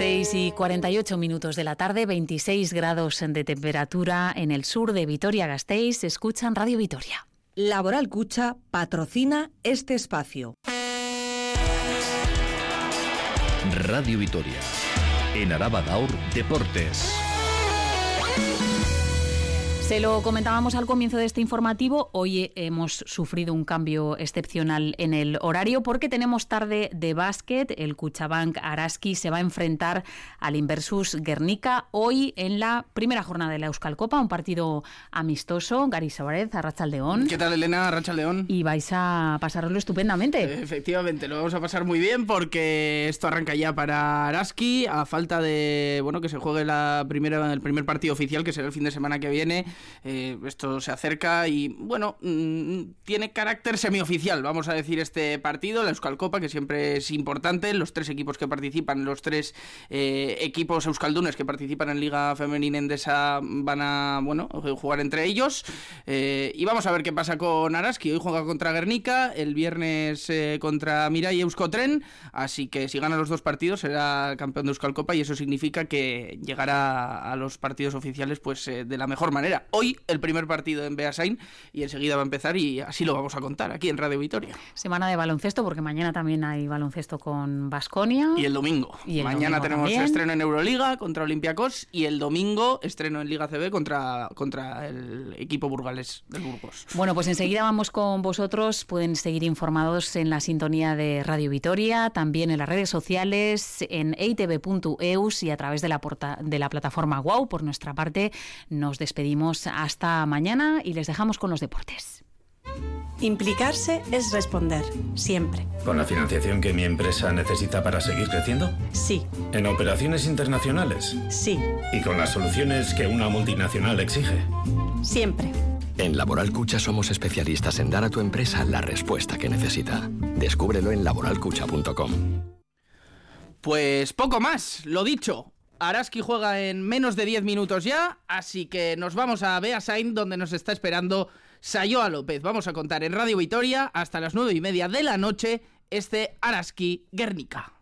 6:48 de la tarde, 26 grados de temperatura en el sur de Vitoria-Gasteiz. Escuchan Radio Vitoria. Laboral Cucha patrocina este espacio. Radio Vitoria. En Araba Gaur Deportes. Se lo comentábamos al comienzo de este informativo. Hoy hemos sufrido un cambio excepcional en el horario porque tenemos tarde de básquet. El Cuchabank Araski se va a enfrentar al Inversus Guernica hoy en la primera jornada de la Euskal Copa, un partido amistoso. Gary Sabarez, Arratsaldeón. ¿Qué tal, Elena? Arratsaldeón. Y vais a pasarlo estupendamente. Efectivamente, lo vamos a pasar muy bien porque esto arranca ya para Araski a falta de que se juegue el primer partido oficial, que será el fin de semana que viene. Esto se acerca y tiene carácter semioficial, vamos a decir, este partido, la Euskal Copa, que siempre es importante. Los tres equipos que participan, los tres equipos euskaldunes que participan en Liga Femenina Endesa van a jugar entre ellos, y vamos a ver qué pasa con Araski. Hoy juega contra Guernica, el viernes contra Mirai Euskotren, así que si gana los dos partidos será campeón de Euskal Copa y eso significa que llegará a los partidos oficiales de la mejor manera. Hoy el primer partido en Beasain y enseguida va a empezar y así lo vamos a contar aquí en Radio Vitoria. Semana de baloncesto porque mañana también hay baloncesto con Baskonia. Y el domingo. Mañana tenemos estreno en Euroliga contra Olympiacos y el domingo estreno en Liga CB contra el equipo burgalés del Burgos. Bueno, pues enseguida vamos con vosotros. Pueden seguir informados en la sintonía de Radio Vitoria, también en las redes sociales, en eitv.eus y a través de la plataforma WOW. Por nuestra parte, nos despedimos hasta mañana y les dejamos con los deportes. Implicarse es responder, siempre. ¿Con la financiación que mi empresa necesita para seguir creciendo? Sí. ¿En operaciones internacionales? Sí. ¿Y con las soluciones que una multinacional exige? Siempre. En Laboral Cucha somos especialistas en dar a tu empresa la respuesta que necesita. Descúbrelo en laboralcucha.com. Pues poco más, lo dicho. Araski juega en menos de 10 minutos ya, así que nos vamos a Beasain, donde nos está esperando Sayoa López. Vamos a contar en Radio Vitoria hasta las 9:30 de la noche este Araski Guernica.